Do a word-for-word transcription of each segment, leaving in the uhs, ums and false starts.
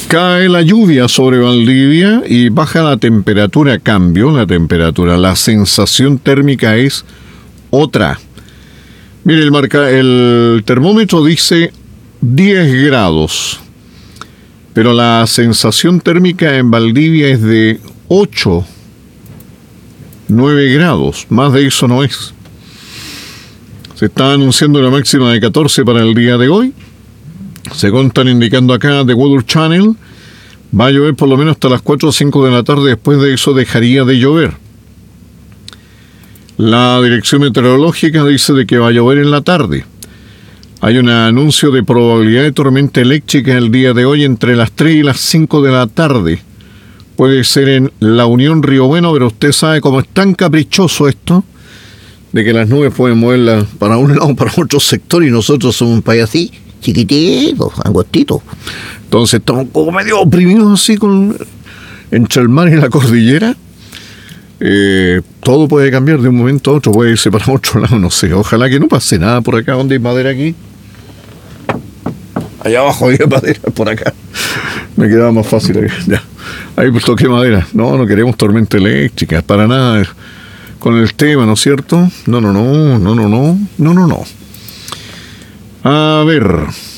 Cae la lluvia sobre Valdivia y baja la temperatura, cambio la temperatura. La sensación térmica es otra. Mire, el, marca, el termómetro dice diez grados, pero la sensación térmica en Valdivia es de ocho, nueve grados. Más de eso no es. Se está anunciando la máxima de catorce para el día de hoy. Según están indicando acá de Weather Channel, va a llover por lo menos hasta las cuatro o cinco de la tarde. Después de eso dejaría de llover. La dirección meteorológica dice de que va a llover en la tarde. Hay un anuncio de probabilidad de tormenta eléctrica el día de hoy entre las tres y las cinco de la tarde. Puede ser en La Unión, Río Bueno, pero usted sabe cómo es tan caprichoso esto, de que las nubes pueden moverlas para un lado o para otro sector, y nosotros somos un país así, chiquitito, angostito. Entonces estamos como medio oprimidos así con entre el mar y la cordillera. Eh, todo puede cambiar de un momento a otro, puede irse para otro lado, no sé. Ojalá que no pase nada por acá. ¿Dónde hay madera aquí? Allá abajo había madera, por acá. Me quedaba más fácil acá. Ya. Ahí pues toqué madera. No, no queremos tormenta eléctrica, para nada. Con el tema, ¿no es cierto? No, no, no, no, no, no, no, no, no. A ver,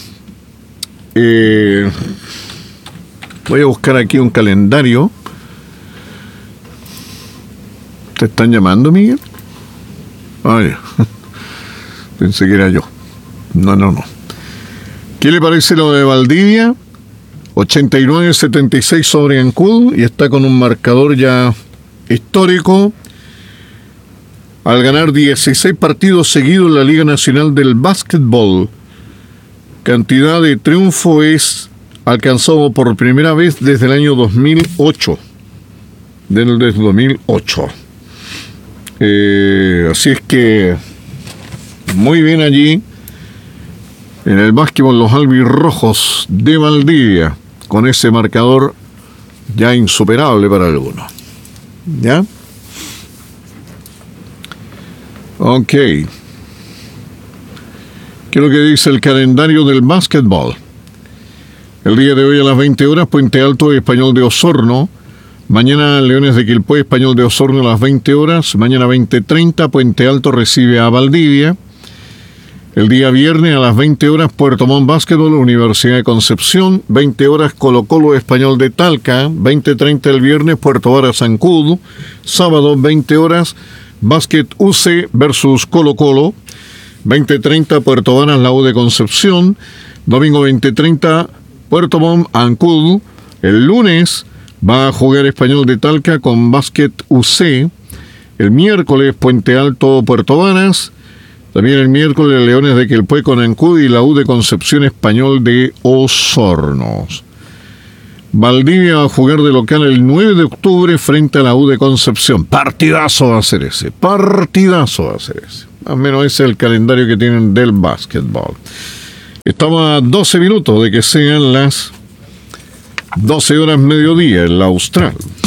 eh, voy a buscar aquí un calendario. ¿Te están llamando, Miguel? Ay, pensé que era yo. No, no, no. ¿Qué le parece lo de Valdivia? ochenta y nueve setenta y seis sobre Ancud, y está con un marcador ya histórico al ganar dieciséis partidos seguidos en la Liga Nacional del Básquetbol. Cantidad de triunfo es alcanzado por primera vez desde el año dos mil ocho. Desde el dos mil ocho. Eh, así es que muy bien allí en el básquetbol los albirrojos de Valdivia, con ese marcador ya insuperable para algunos. ¿Ya? Ok. ¿Qué es lo que dice el calendario del básquetbol? El día de hoy a las veinte horas, Puente Alto y Español de Osorno. Mañana Leones de Quilpué, Español de Osorno a las veinte horas. Mañana veinte treinta, Puente Alto recibe a Valdivia. El día viernes a las veinte horas, Puerto Montt Básquetbol, Universidad de Concepción. veinte horas, Colo Colo, Español de Talca. veinte treinta el viernes, Puerto Varas, Ancud. Sábado, veinte horas, Básquet U C versus Colo Colo. veinte treinta, Puerto Varas, la U de Concepción. Domingo veinte treinta, Puerto Montt, Ancud. El lunes va a jugar Español de Talca con Básquet U C. El miércoles, Puente Alto, Puerto Varas. También el miércoles, Leones de Quilpué con Ancud y la U de Concepción, Español de Osorno. Valdivia va a jugar de local el nueve de octubre frente a la U de Concepción. Partidazo va a ser ese. Partidazo va a ser ese. Más o menos ese es el calendario que tienen del básquetbol. Estamos a doce minutos de que sean las doce horas mediodía en la Austral.